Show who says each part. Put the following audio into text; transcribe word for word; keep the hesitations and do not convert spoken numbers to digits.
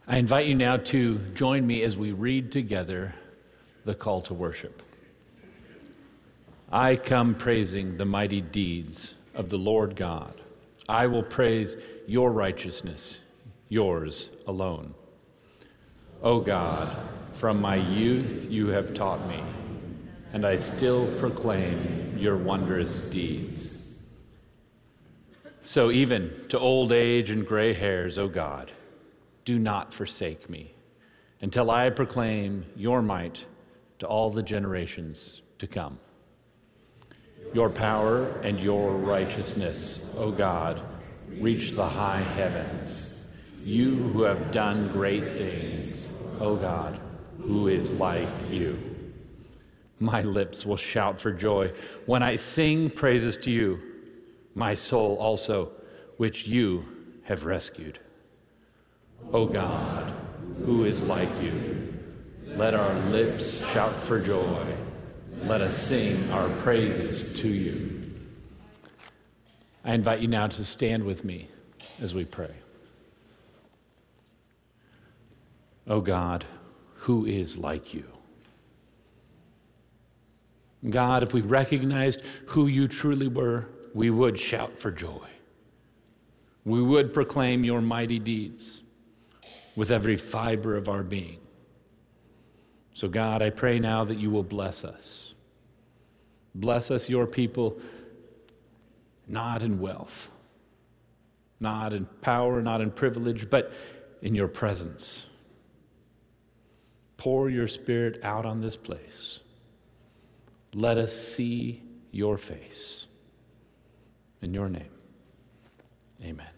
Speaker 1: I invite you now to join me as we read together the call to worship. I come praising the mighty deeds of the Lord God. I will praise your righteousness, yours alone. O God, from my youth you have taught me, and I still proclaim your wondrous deeds. So even to old age and gray hairs, O God, do not forsake me until I proclaim your might to all the generations to come. Your power and your righteousness, O God, reach the high heavens. You who have done great things, O God, who is like you. My lips will shout for joy when I sing praises to you, my soul also, which you have rescued. O God, who is like you, let our lips shout for joy. Let us sing our praises to you. I invite you now to stand with me as we pray. O God, who is like you? God, if we recognized who you truly were, we would shout for joy. We would proclaim your mighty deeds with every fiber of our being. So God, I pray now that you will bless us. Bless us, your people, not in wealth, not in power, not in privilege, but in your presence. Pour your Spirit out on this place. Let us see your face. In your name, amen.